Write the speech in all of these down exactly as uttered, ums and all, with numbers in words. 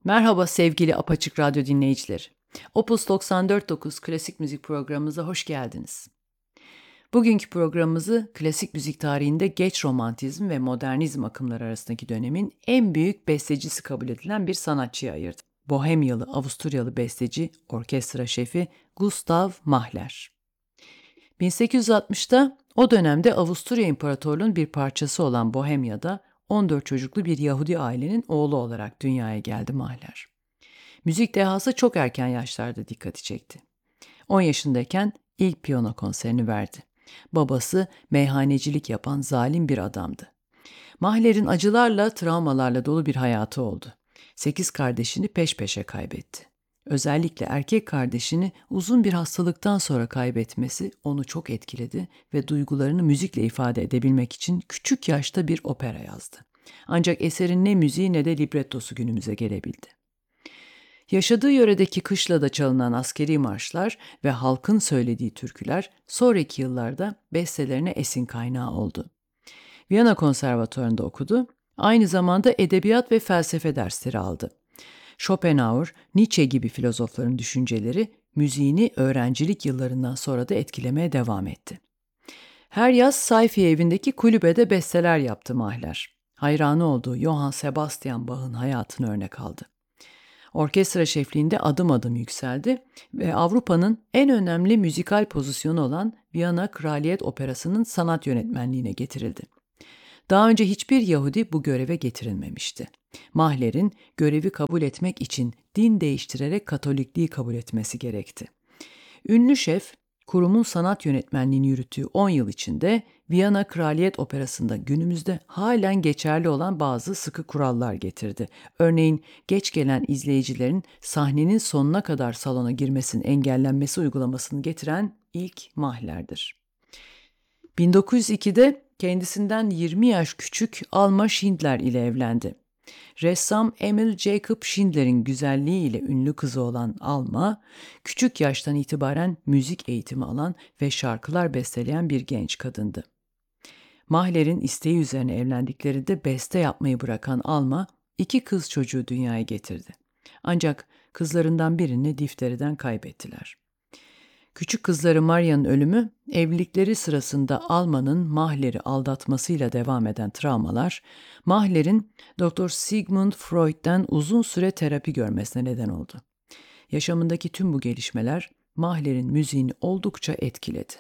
Merhaba sevgili Apaçık Radyo dinleyicileri. Opus doksan dört nokta dokuz Klasik Müzik programımıza hoş geldiniz. Bugünkü programımızı klasik müzik tarihinde geç romantizm ve modernizm akımları arasındaki dönemin en büyük bestecisi kabul edilen bir sanatçıya ayırdım. Bohemyalı Avusturyalı besteci, orkestra şefi Gustav Mahler. bin sekiz yüz altmışta o dönemde Avusturya İmparatorluğu'nun bir parçası olan Bohemya'da on dört çocuklu bir Yahudi ailenin oğlu olarak dünyaya geldi Mahler. Müzik dehası çok erken yaşlarda dikkati çekti. on yaşındayken ilk piyano konserini verdi. Babası meyhanecilik yapan zalim bir adamdı. Mahler'in acılarla, travmalarla dolu bir hayatı oldu. Sekiz kardeşini peş peşe kaybetti. Özellikle erkek kardeşini uzun bir hastalıktan sonra kaybetmesi onu çok etkiledi ve duygularını müzikle ifade edebilmek için küçük yaşta bir opera yazdı. Ancak eserin ne müziği ne de librettosu günümüze gelebildi. Yaşadığı yöredeki kışlada çalınan askeri marşlar ve halkın söylediği türküler sonraki yıllarda bestelerine esin kaynağı oldu. Viyana Konservatuvarı'nda okudu, aynı zamanda edebiyat ve felsefe dersleri aldı. Schopenhauer, Nietzsche gibi filozofların düşünceleri müziğini öğrencilik yıllarından sonra da etkilemeye devam etti. Her yaz Sayfiye evindeki kulübede besteler yaptı Mahler. Hayranı olduğu Johann Sebastian Bach'ın hayatını örnek aldı. Orkestra şefliğinde adım adım yükseldi ve Avrupa'nın en önemli müzikal pozisyonu olan Viyana Kraliyet Operası'nın sanat yönetmenliğine getirildi. Daha önce hiçbir Yahudi bu göreve getirilmemişti. Mahler'in görevi kabul etmek için din değiştirerek Katolikliği kabul etmesi gerekti. Ünlü şef, kurumun sanat yönetmenliğini yürüttüğü on yıl içinde Viyana Kraliyet Operası'nda günümüzde halen geçerli olan bazı sıkı kurallar getirdi. Örneğin geç gelen izleyicilerin sahnenin sonuna kadar salona girmesinin engellenmesi uygulamasını getiren ilk Mahler'dir. bin dokuz yüz ikide kendisinden yirmi yaş küçük Alma Schindler ile evlendi. Ressam Emil Jacob Schindler'in güzelliğiyle ünlü kızı olan Alma, küçük yaştan itibaren müzik eğitimi alan ve şarkılar besteleyen bir genç kadındı. Mahler'in isteği üzerine evlendikleri de beste yapmayı bırakan Alma, iki kız çocuğu dünyaya getirdi. Ancak kızlarından birini difteriden kaybettiler. Küçük kızları Maria'nın ölümü, evlilikleri sırasında Alma'nın Mahler'i aldatmasıyla devam eden travmalar, Mahler'in Doktor Sigmund Freud'den uzun süre terapi görmesine neden oldu. Yaşamındaki tüm bu gelişmeler Mahler'in müziğini oldukça etkiledi.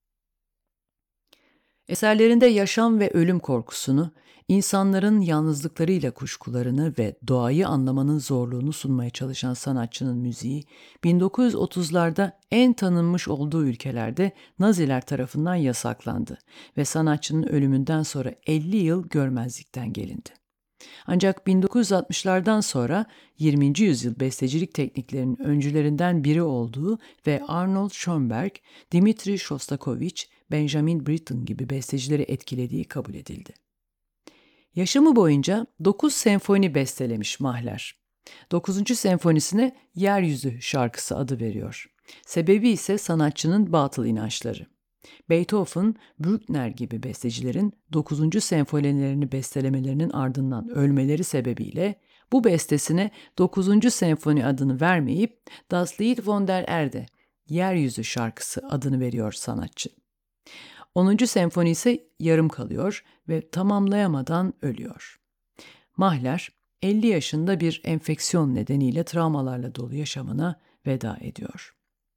Eserlerinde yaşam ve ölüm korkusunu, insanların yalnızlıklarıyla kuşkularını ve doğayı anlamanın zorluğunu sunmaya çalışan sanatçının müziği, bin dokuz yüz otuzlarda en tanınmış olduğu ülkelerde Naziler tarafından yasaklandı ve sanatçının ölümünden sonra elli yıl görmezlikten gelindi. Ancak bin dokuz yüz altmışlardan sonra yirminci yüzyıl bestecilik tekniklerinin öncülerinden biri olduğu ve Arnold Schoenberg, Dmitri Shostakovich, Benjamin Britten gibi bestecileri etkilediği kabul edildi. Yaşamı boyunca dokuz senfoni bestelemiş Mahler. dokuzuncu senfonisine Yeryüzü şarkısı adı veriyor. Sebebi ise sanatçının batıl inançları. Beethoven, Bruckner gibi bestecilerin dokuzuncu senfonilerini bestelemelerinin ardından ölmeleri sebebiyle bu bestesine dokuzuncu senfoni adını vermeyip Das Lied von der Erde, Yeryüzü şarkısı adını veriyor sanatçı. onuncu senfoni ise yarım kalıyor ve tamamlayamadan ölüyor. Mahler, elli yaşında bir enfeksiyon nedeniyle travmalarla dolu yaşamına veda ediyor.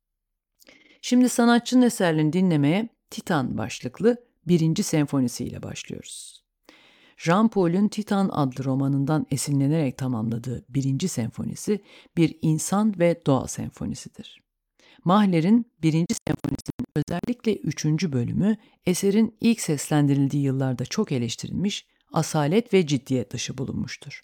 Şimdi sanatçının eserlerini dinlemeye Titan başlıklı birinci senfonisiyle başlıyoruz. Jean-Paul'un Titan adlı romanından esinlenerek tamamladığı birinci senfonisi bir insan ve doğa senfonisidir. Mahler'in birinci senfonisinin özellikle üçüncü bölümü eserin ilk seslendirildiği yıllarda çok eleştirilmiş, asalet ve ciddiyet dışı bulunmuştur.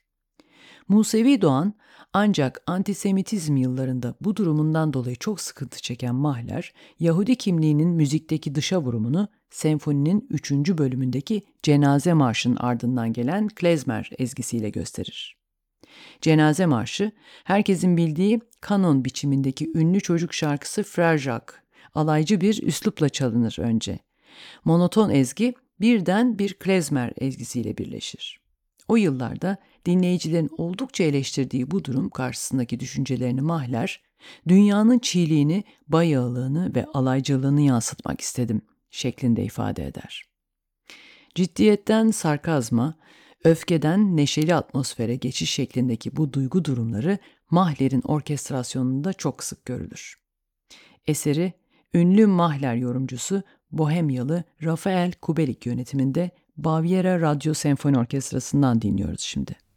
Musevi Doğan ancak antisemitizm yıllarında bu durumundan dolayı çok sıkıntı çeken Mahler, Yahudi kimliğinin müzikteki dışa vurumunu senfoninin üçüncü bölümündeki Cenaze Marşı'nın ardından gelen klezmer ezgisiyle gösterir. Cenaze Marşı, herkesin bildiği kanon biçimindeki ünlü çocuk şarkısı Frère Jacques, alaycı bir üslupla çalınır önce. Monoton ezgi birden bir klezmer ezgisiyle birleşir. O yıllarda Dinleyicilerin oldukça eleştirdiği bu durum karşısındaki düşüncelerini Mahler, dünyanın çiğliğini, bayağılığını ve alaycılığını yansıtmak istedim şeklinde ifade eder. Ciddiyetten sarkazma, öfkeden neşeli atmosfere geçiş şeklindeki bu duygu durumları Mahler'in orkestrasyonunda çok sık görülür. Eseri ünlü Mahler yorumcusu Bohemyalı Rafael Kubelik yönetiminde Baviera Radyo Senfoni Orkestrası'ndan dinliyoruz şimdi.